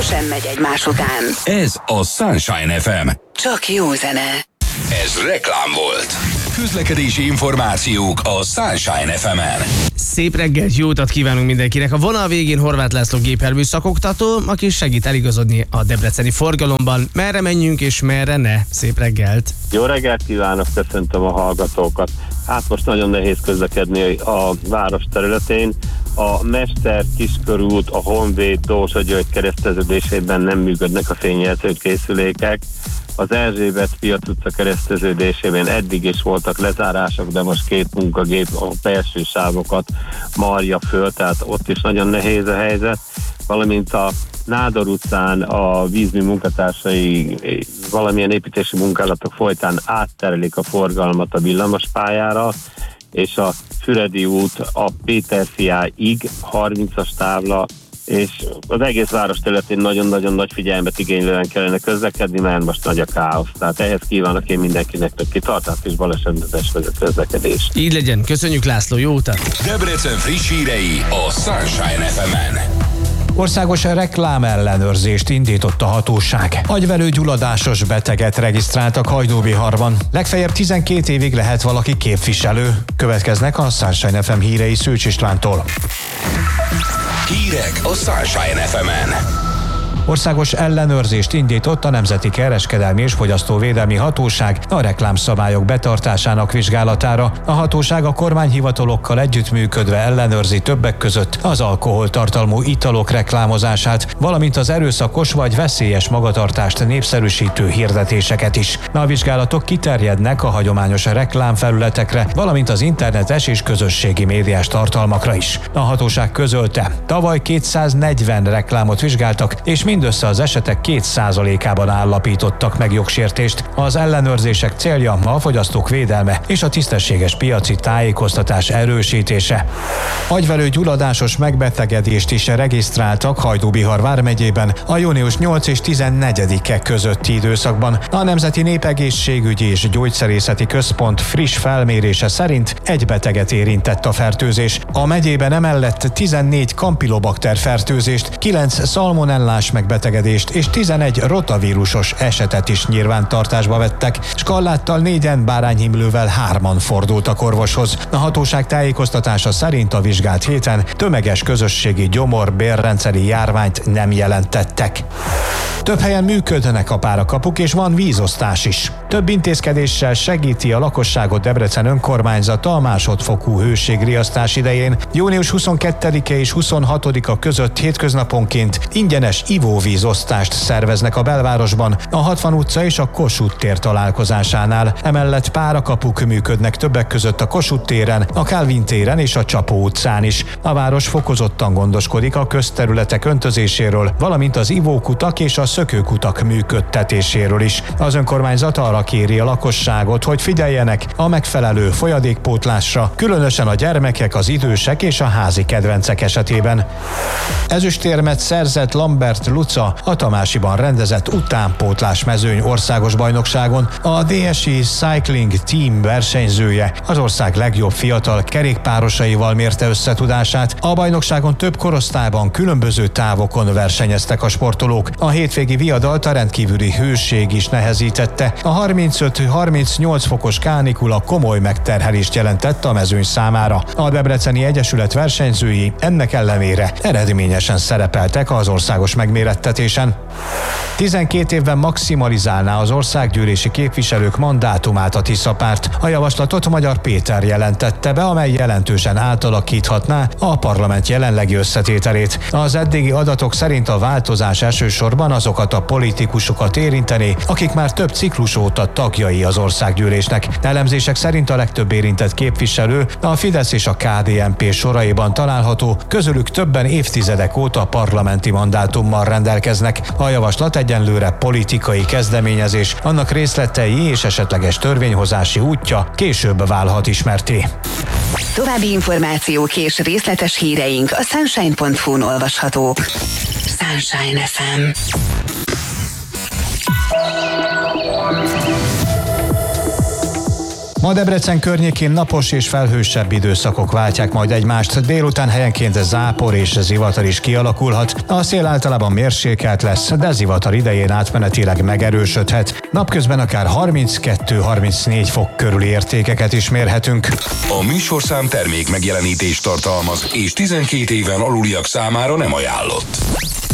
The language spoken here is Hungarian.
sem megy egymás után. Ez a Sunshine FM. Csak jó zene. Ez reklám volt. Közlekedési információk a Sunshine FM-en. Szép reggelt, jó utat kívánunk mindenkinek. A vonal végén Horváth László gépjármű szakoktató, aki segít eligazodni a debreceni forgalomban. Merre menjünk és merre ne. Szép reggelt. Jó reggelt kívánok, köszöntöm a hallgatókat. Hát most nagyon nehéz közlekedni a város területén. A Mester Kiskörút, a Honvéd, Dózsa György kereszteződésében nem működnek a fényjelző készülékek. Az Erzsébet piac utca kereszteződésében eddig is voltak lezárások, de most két munkagép a belső sávokat marja föl, tehát ott is nagyon nehéz a helyzet. Valamint a Nádor utcán a vízmű munkatársai valamilyen építési munkálatok folytán átterelik a forgalmat a villamospályára, és a Füredi út a Péterfiáig 30-as távla, és az egész város területén nagyon-nagyon nagy figyelmet igénylően kellene közlekedni, mert most nagy a káosz. Tehát ehhez kívánok én mindenkinek több kitartást és balesetmentes közlekedést. Így legyen, köszönjük László, jó utat! Debrecen friss hírei a Sunshine FM-en. Országos reklámellenőrzést indított a hatóság. Agyvelőgyulladásos beteget regisztráltak Hajdúbiharban. Legfeljebb 12 évig lehet valaki képviselő. Következnek a Sunshine FM hírei Szőcs Istvántól. Hírek a Sunshine FM-en. Országos ellenőrzést indított a Nemzeti Kereskedelmi és Fogyasztóvédelmi Hatóság a reklámszabályok betartásának vizsgálatára. A hatóság a kormányhivatalokkal együttműködve ellenőrzi többek között az alkoholtartalmú italok reklámozását, valamint az erőszakos vagy veszélyes magatartást népszerűsítő hirdetéseket is. A vizsgálatok kiterjednek a hagyományos reklámfelületekre, valamint az internetes és közösségi médiás tartalmakra is. A hatóság közölte, tavaly 240 reklámot vizsgáltak, és mindössze az esetek 2%-ában állapítottak meg jogsértést. Az ellenőrzések célja a fogyasztók védelme és a tisztességes piaci tájékoztatás erősítése. Agyvelőgyulladásos megbetegedést is regisztráltak Hajdúbihar vármegyében a június 8 és 14-e közötti időszakban. A Nemzeti Népegészségügyi és Gyógyszerészeti Központ friss felmérése szerint egy beteget érintett a fertőzés. A megyében emellett 14 kampilobakter fertőzést, 9 szalmonellás megbetegedést és 11 rotavírusos esetet is nyilvántartásba vettek. Skalláttal 4-en, bárányhimlővel 3-an fordultak orvoshoz. A hatóság tájékoztatása szerint a vizsgált héten tömeges közösségi gyomor-bérrendszeri járványt nem jelentettek. Több helyen működnek a párakapuk és van vízosztás is. Több intézkedéssel segíti a lakosságot Debrecen önkormányzata a másodfokú hőségriasztás idején. Június 22-e és 26-a között hétköznaponként ingyenes ivóvízosztást szerveznek a belvárosban, a 60 utca és a Kossuth tér találkozásánál. Emellett párakapuk működnek többek között a Kossuth téren, a Kálvin téren és a Csapó utcán is. A város fokozottan gondoskodik a közterületek öntözéséről, valamint az ivókutak és a szökőkutak működtetéséről is. Az önkormányzat arra kéri a lakosságot, hogy figyeljenek a megfelelő folyadékpótlásra, különösen a gyermekek, az idősek és a házi kedvencek esetében. Ezüstérmet szerzett Lambert Luca a Tamásiban rendezett utánpótlás mezőny országos bajnokságon. A DSI Cycling Team versenyzője az ország legjobb fiatal kerékpárosaival mérte összetudását. A bajnokságon több korosztályban különböző távokon versenyeztek a sportolók. A hétvégi viadalt a rendkívüli hőség is nehezítette. A 35-38 fokos kánikula komoly megterhelést jelentett a mezőny számára. A Debreceni Egyesület versenyzői ennek ellenére eredményesen szerepeltek az országos megmérettetésen. 12 évben maximalizálná az országgyűlési képviselők mandátumát a Tisza-párt. A javaslatot Magyar Péter jelentette be, amely jelentősen átalakíthatná a parlament jelenlegi összetételét. Az eddigi adatok szerint a változás elsősorban azokat a politikusokat érinteni, akik már több ciklus óta tagjai az országgyűlésnek. Elemzések szerint a legtöbb érintett képviselő a Fidesz és a KDNP soraiban található, közülük többen évtizedek óta parlamenti mandátummal rendelkeznek. A javaslat egyenlőre politikai kezdeményezés, annak részletei és esetleges törvényhozási útja később válhat ismertté. További információk és részletes híreink a sunshine.hu-n olvashatók. Sunshine FM. Ma Debrecen környékén napos és felhősebb időszakok váltják majd egymást. Délután helyenként zápor és zivatar is kialakulhat. A szél általában mérsékelt lesz, de zivatar idején átmenetileg megerősödhet. Napközben akár 32-34 fok körüli értékeket is mérhetünk. A műsorszám termék megjelenítést tartalmaz, és 12 éven aluliak számára nem ajánlott.